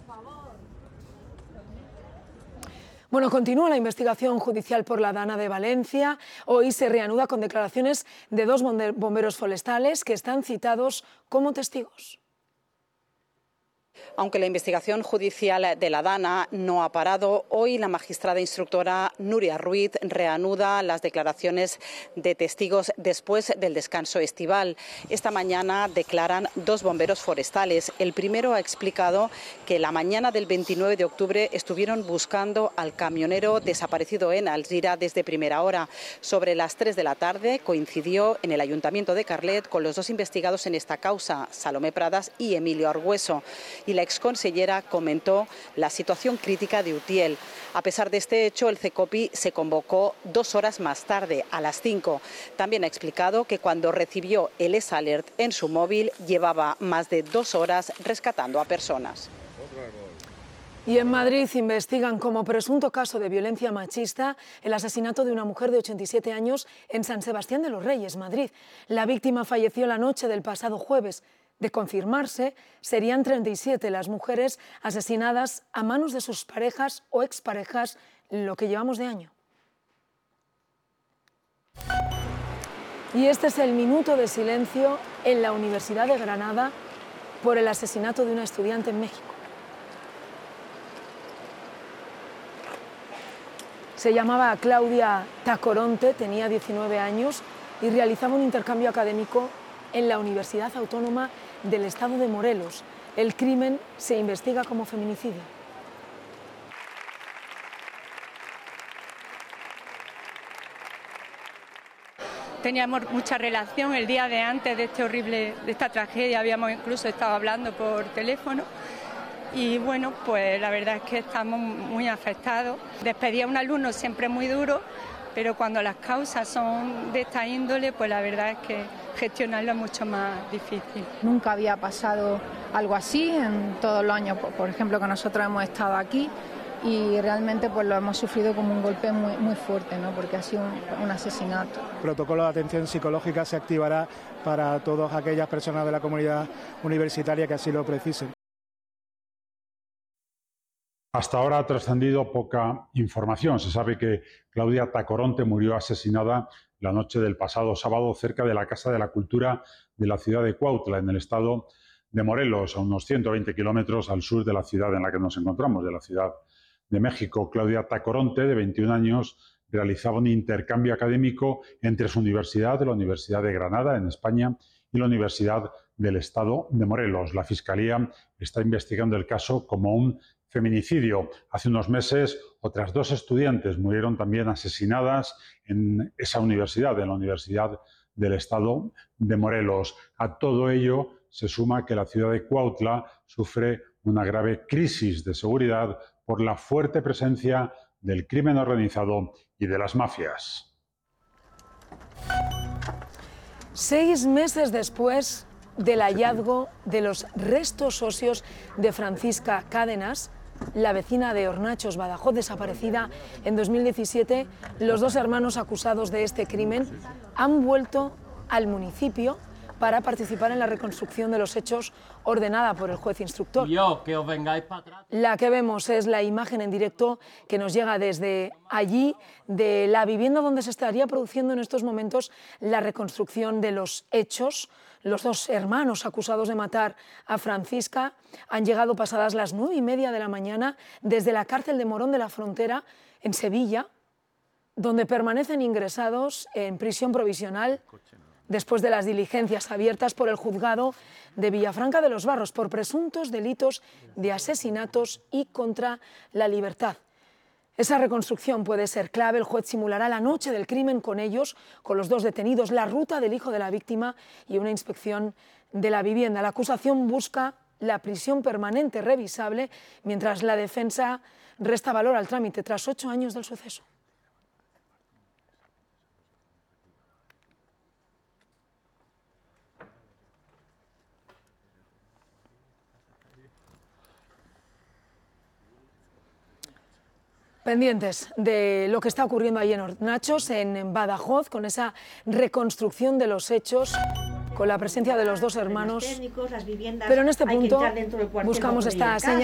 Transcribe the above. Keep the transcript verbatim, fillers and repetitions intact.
Bueno, continúa la investigación judicial por la Dana de Valencia. Hoy se reanuda con declaraciones de dos bomberos forestales que están citados como testigos. Aunque la investigación judicial de la Dana no ha parado, hoy la magistrada instructora Núria Ruiz reanuda las declaraciones de testigos después del descanso estival. Esta mañana declaran dos bomberos forestales. El primero ha explicado que la mañana del veintinueve de octubre estuvieron buscando al camionero desaparecido en Alzira desde primera hora. Sobre las tres de la tarde coincidió en el Ayuntamiento de Carlet con los dos investigados en esta causa, Salomé Pradas y Emilio Argüeso. Y la exconsellera comentó la situación crítica de Utiel. A pesar de este hecho, el CECOPI se convocó dos horas más tarde, a las cinco. También ha explicado que cuando recibió el S Alert en su móvil, llevaba más de dos horas rescatando a personas. Y en Madrid investigan como presunto caso de violencia machista el asesinato de una mujer de ochenta y siete años en San Sebastián de los Reyes, Madrid. La víctima falleció la noche del pasado jueves. De confirmarse, serían treinta y siete las mujeres asesinadas a manos de sus parejas o exparejas lo que llevamos de año. Y este es el minuto de silencio en la Universidad de Granada por el asesinato de una estudiante en México. Se llamaba Claudia Tacoronte, tenía diecinueve años y realizaba un intercambio académico en la Universidad Autónoma del Estado de Morelos. El crimen se investiga como feminicidio. Teníamos mucha relación el día de antes de este horrible, de esta tragedia, habíamos incluso estado hablando por teléfono. Y bueno, pues la verdad es que estamos muy afectados. Despedir a un alumno siempre es muy duro, pero cuando las causas son de esta índole, pues la verdad es que gestionarlo es mucho más difícil. Nunca había pasado algo así en todos los años, por ejemplo, que nosotros hemos estado aquí, y realmente pues lo hemos sufrido como un golpe muy, muy fuerte, ¿no? Porque ha sido un, un asesinato. El protocolo de atención psicológica se activará para todas aquellas personas de la comunidad universitaria que así lo precisen. Hasta ahora ha trascendido poca información. Se sabe que Claudia Tacoronte murió asesinada la noche del pasado sábado cerca de la Casa de la Cultura de la ciudad de Cuautla, en el estado de Morelos, a unos ciento veinte kilómetros al sur de la ciudad en la que nos encontramos, de la Ciudad de México. Claudia Tacoronte, de veintiún años, realizaba un intercambio académico entre su universidad, la Universidad de Granada, en España, y la Universidad del Estado de Morelos. La Fiscalía está investigando el caso como un feminicidio. Hace unos meses, otras dos estudiantes murieron también asesinadas en esa universidad, en la Universidad del Estado de Morelos. A todo ello se suma que la ciudad de Cuautla sufre una grave crisis de seguridad por la fuerte presencia del crimen organizado y de las mafias. Seis meses después del hallazgo de los restos óseos de Francisca Cádenas, la vecina de Hornachos, Badajoz, desaparecida en dos mil diecisiete, los dos hermanos acusados de este crimen han vuelto al municipio para participar en la reconstrucción de los hechos ordenada por el juez instructor. Yo, que os vengáis para atrás. La que vemos es la imagen en directo que nos llega desde allí, de la vivienda donde se estaría produciendo en estos momentos la reconstrucción de los hechos. Los dos hermanos acusados de matar a Francisca han llegado pasadas las nueve y media de la mañana desde la cárcel de Morón de la Frontera, en Sevilla, donde permanecen ingresados en prisión provisional después de las diligencias abiertas por el juzgado de Villafranca de los Barros por presuntos delitos de asesinatos y contra la libertad. Esa reconstrucción puede ser clave. El juez simulará la noche del crimen con ellos, con los dos detenidos, la ruta del hijo de la víctima y una inspección de la vivienda. La acusación busca la prisión permanente revisable, mientras la defensa resta valor al trámite tras ocho años del suceso. Pendientes de lo que está ocurriendo ahí en Hornachos, en Badajoz, con esa reconstrucción de los hechos, con la presencia de los dos hermanos. Pero en este punto buscamos esta señal.